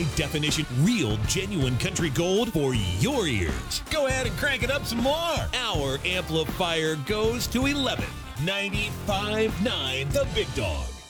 high definition, real, genuine country gold for your ears. Go ahead and crank it up some more. Our amplifier goes to 11. 95.9 The Big Dog.